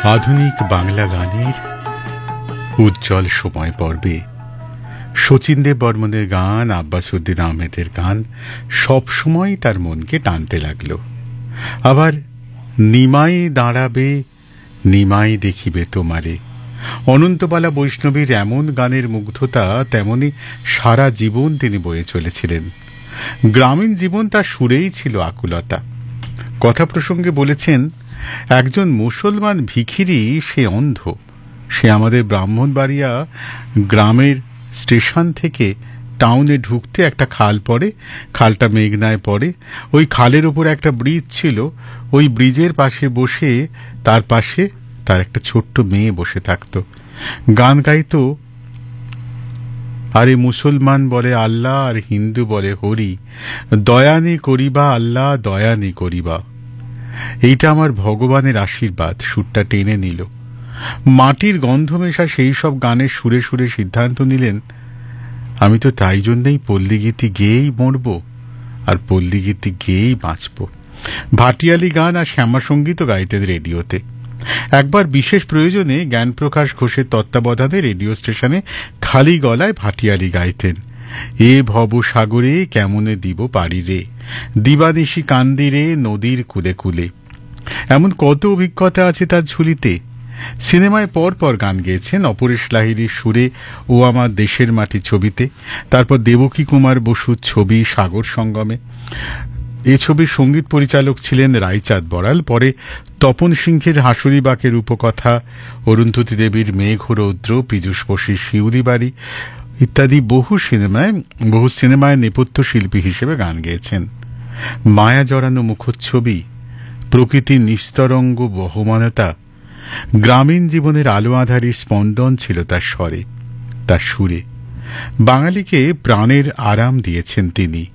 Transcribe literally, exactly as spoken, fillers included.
আধুনিক বাংলা গানের উজ্জ্বল সময় পর্বে শচীন দেব বর্মনের গান, আব্বাস উদ্দিন আহমেদের গান সবসময় তার মনকে টানতে লাগল। আবার নিমাই দাঁড়াবে, নিমাই দেখিবে তোমারে, অনন্তবালা বৈষ্ণবীর এমন গানের মুগ্ধতা, তেমনি সারা জীবন তিনি বয়ে চলেছিলেন। গ্রামীণ জীবন তার সুরেই ছিল আকুলতা। কথা প্রসঙ্গে বলেছেন, একজন মুসলমান ভিখিরি, সে অন্ধ। সে আমাদের ব্রাহ্মণবাড়িয়া গ্রামের স্টেশন থেকে টাউনে ঢুকতে একটা খাল পড়ে, খালটা মেঘনায় পড়ে। ওই খালের উপর একটা ব্রিজ ছিল, ওই ব্রিজের পাশে বসে, তার পাশে তার একটা ছোট্ট মেয়ে বসে থাকত, গান গাইতো, আরে মুসলমান বলে আল্লাহ আর হিন্দু বলে হরি, দয়ানি করিবা আল্লাহ দয়ানি করিবা। এইটা আমার ভগবানের আশীর্বাদ। সুরটা টেনে নিল। মাটির গন্ধ মেশা সেই সব গানের সুরে সুরে সিদ্ধান্ত নিলেন, আমি তো তাই জন্যেই পল্লীগীতি গেয়েই মরব, আর পল্লীগীতি গেয়েই বাঁচব। ভাটিয়ালি গান আর শ্যামাসঙ্গীতও গাইতেন রেডিওতে। একবার বিশেষ প্রয়োজনে জ্ঞানপ্রকাশ ঘোষের তত্ত্বাবধানে রেডিও স্টেশনে খালি গলায় ভাটিয়ালি গাইতেন। এ ভব সাগরে কেমনে দিব পারি রে, দিবানিশি কান্দিরে নদীর কুলে কুলে। এমন কত অভিজ্ঞতা আছে তার ঝুলিতে। সিনেমায় পর পর গান গেয়েছেন। অপরেশ লাহিড়ীর সুরে ও আমার দেশের মাটি ছবিতে, তারপর দেবকী কুমার বসুর ছবি সাগর সঙ্গমে। এ ছবির সঙ্গীত পরিচালক ছিলেন রায়চাঁদ বড়াল। পরে তপন সিংহের হাসুরিবাকের উপকথা, অরুন্ধতী দেবীর মেঘ রৌদ্র, পীযূষ বসির শিউলি বাড়ি ইত্যাদি বহু সিনেমায় বহু সিনেমায় নেপথ্য শিল্পী হিসেবে গান গেয়েছেন। মায়া জড়ানো মুখচ্ছবি, প্রকৃতির নিস্তরঙ্গ বহমানতা, গ্রামীণ জীবনের আলো আঁধারির স্পন্দন ছিল তার স্বরে, তার সুরে। বাঙালিকে প্রাণের আরাম দিয়েছেন তিনি।